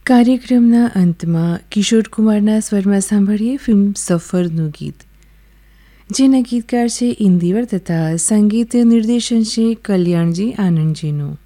કાર્યક્રમના અંતમાં કિશોર કુમારના સ્વરમાં સાંભળીએ ફિલ્મ સફરનું ગીત, જેના ગીતકાર છે ઇન્દિવર તથા સંગીત નિર્દેશન છે કલ્યાણજી આનંદજીનું.